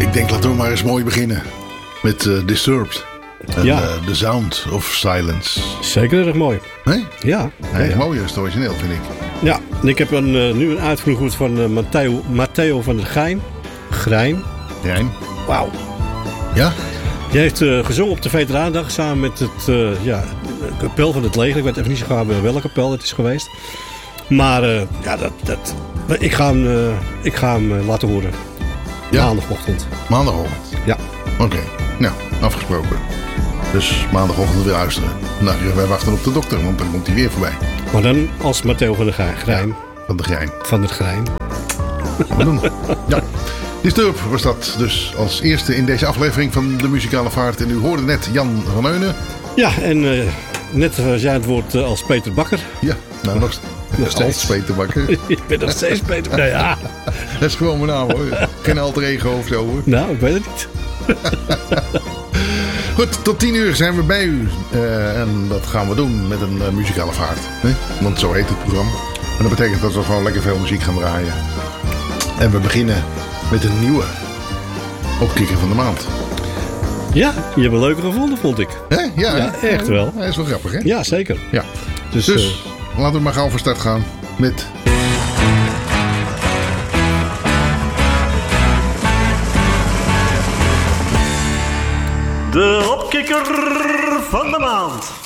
Ik denk, laten we maar eens mooi beginnen met Disturbed. En, Ja. The Sound of Silence. Zeker erg mooi. Nee? Ja. Nee, ja. mooier is het origineel, vind ik. Ja, en ik heb nu een uitvoering van Matteo van der Grijn. Rijn? Wauw. Ja? Die heeft gezongen op de Veteranendag samen met het kapel van het leger. Ik weet even niet zo graag welke kapel het is geweest. Maar ik ga hem laten horen. Ja. Maandagochtend. Maandagochtend? Ja. Oké, nou, afgesproken. Dus maandagochtend weer luisteren. Nou, wij wachten op de dokter, want dan komt hij weer voorbij. Maar dan als Matteo van der Grijn. Van de Grijn. Van der Grijn. Gaan we doen. Ja. Disturb was dat dus als eerste in deze aflevering van de Muzikale Vaart. En u hoorde net Jan van Eunen. Ja, en net was jij het woord als Peter Bakker. Ja, nou nog steeds Als Peter Bakker. Ik ben nog steeds Peter. Nou ja. Dat is gewoon mijn naam hoor. Geen alter ego of zo hoor. Nou, ik weet het niet. Goed, tot 10 uur zijn we bij u. En dat gaan we doen met een muzikale vaart. Hè? Want zo heet het programma. En dat betekent dat we gewoon lekker veel muziek gaan draaien. En we beginnen met een nieuwe opkikker van de maand. Ja, je hebt een leuke gevonden, vond ik. Hè? Ja, Ja, echt wel. Hij is wel grappig, hè? Ja, zeker. Ja. Dus, Dus laten we maar gauw van start gaan met... De opkikker van de maand.